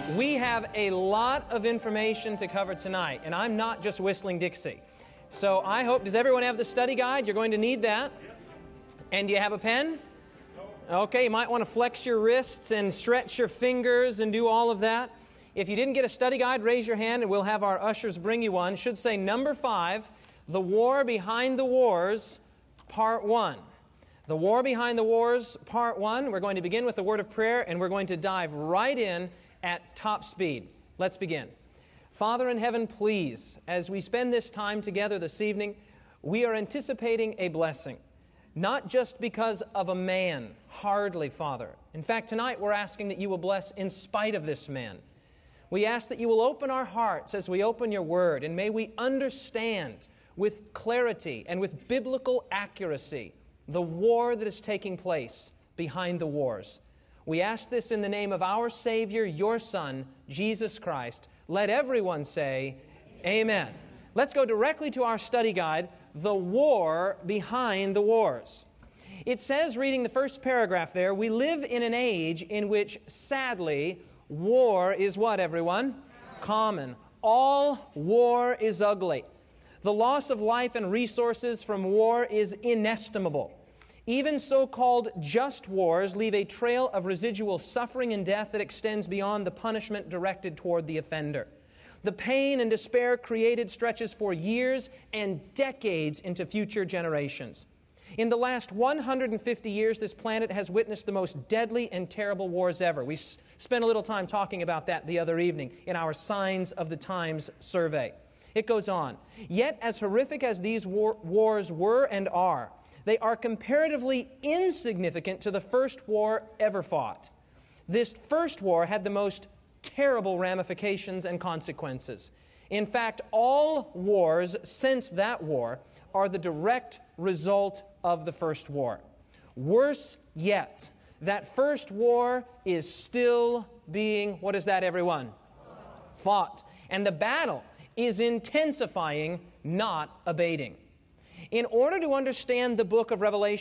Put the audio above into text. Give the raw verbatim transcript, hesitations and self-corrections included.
We have a lot of information to cover tonight, and I'm not just whistling Dixie. So I hope, does everyone have the study guide? You're going to need that. And do you have a pen? Okay, you might want to flex your wrists and stretch your fingers and do all of that. If you didn't get a study guide, raise your hand and we'll have our ushers bring you one. It should say number five, The War Behind the Wars, Part one. The War Behind the Wars, Part one. We're going to begin with a word of prayer and we're going to dive right in at top speed. Let's begin. Father in heaven, please, as we spend this time together this evening, we are anticipating a blessing. Not just because of a man, hardly, Father. In fact, tonight we're asking that you will bless in spite of this man. We ask that you will open our hearts as we open your word, and may we understand with clarity and with biblical accuracy the war that is taking place behind the wars. We ask this in the name of our Savior, your Son, Jesus Christ. Let everyone say, Amen. Let's go directly to our study guide, The War Behind the Wars. It says, reading the first paragraph there, we live in an age in which, sadly, war is what, everyone? Common. All war is ugly. The loss of life and resources from war is inestimable. Even so-called just wars leave a trail of residual suffering and death that extends beyond the punishment directed toward the offender. The pain and despair created stretches for years and decades into future generations. In the last one hundred fifty years, this planet has witnessed the most deadly and terrible wars ever. We s- spent a little time talking about that the other evening in our Signs of the Times survey. It goes on. Yet, as horrific as these war- wars were and are, they are comparatively insignificant to the first war ever fought. This first war had the most terrible ramifications and consequences. In fact, all wars since that war are the direct result of the first war. Worse yet, that first war is still being, what is that, everyone? Fought. And the battle is intensifying, not abating. In order to understand the book of Revelation,